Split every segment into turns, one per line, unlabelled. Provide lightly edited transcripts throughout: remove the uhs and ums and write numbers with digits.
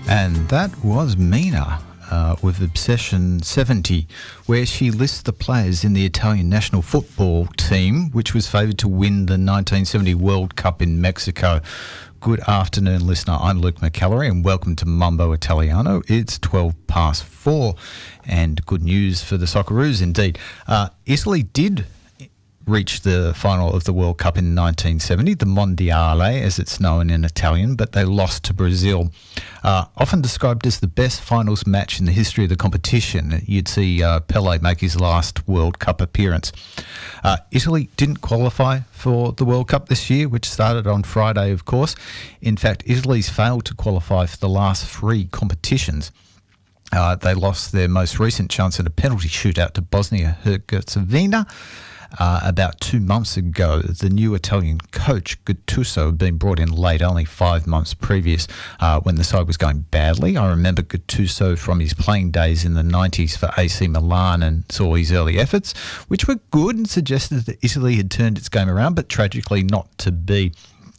And that was Mina with Obsession 70, where she lists the players in the Italian national football team, which was favoured to win the 1970 World Cup in Mexico. Good afternoon, listener. I'm Luke McAlary, and welcome to Mumbo Italiano. It's 4:12, and good news for the Socceroos indeed. Italy did reached the final of the World Cup in 1970, the Mondiale, as it's known in Italian, but they lost to Brazil. Often described as the best finals match in the history of the competition. You'd see Pelé make his last World Cup appearance. Italy didn't qualify for the World Cup this year, which started on Friday, of course. In fact, Italy's failed to qualify for the last three competitions. They lost their most recent chance at a penalty shootout to Bosnia-Herzegovina about 2 months ago. The new Italian coach, Gattuso, had been brought in late, only 5 months previous, when the side was going badly. I remember Gattuso from his playing days in the 90s for AC Milan and saw his early efforts, which were good and suggested that Italy had turned its game around, but tragically not to be.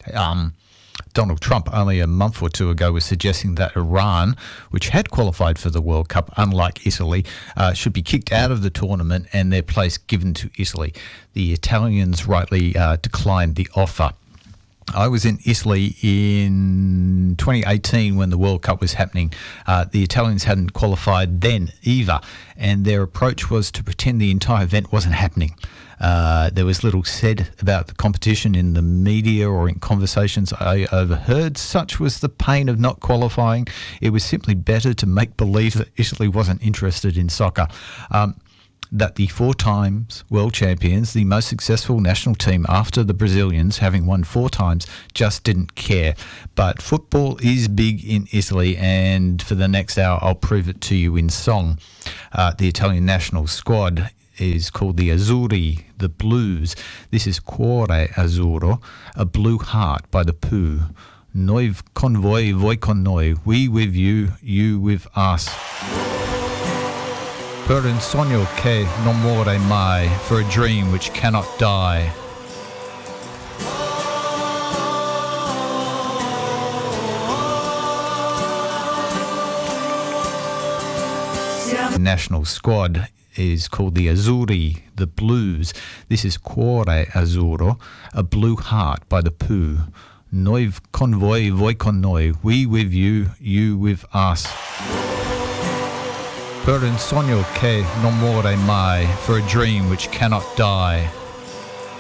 Donald Trump, only a month or two ago, was suggesting that Iran, which had qualified for the World Cup, unlike Italy, should be kicked out of the tournament and their place given to Italy. The Italians rightly declined the offer. I was in Italy in 2018 when the World Cup was happening. The Italians hadn't qualified then either, and their approach was to pretend the entire event wasn't happening. There was little said about the competition in the media or in conversations I overheard. Such was the pain of not qualifying. It was simply better to make believe that Italy wasn't interested in soccer. That the 4 times world champions, the most successful national team after the Brazilians, having won 4 times, just didn't care. But football is big in Italy, and for the next hour I'll prove it to you in song. The Italian national squad is called the Azzurri, the Blues. This is Cuore Azzurro, A Blue Heart by the Pooh. Noi con voi, voi con noi. We with you, you with us. Per un sogno che non muore mai, for a dream which cannot die. National squad is called the Azzurri, the Blues. This is Cuore Azzurro, A Blue Heart by the Pooh. Noi con voi, voi con noi. We with you, you with us. Per un sogno che non muore mai, for a dream which cannot die.